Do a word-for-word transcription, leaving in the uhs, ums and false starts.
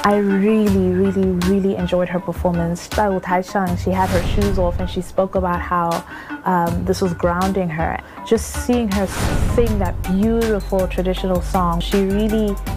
I really, really, really enjoyed her performance. 在舞台上, she had her shoes off and she spoke about how um, this was grounding her. Just seeing her sing that beautiful traditional song, she really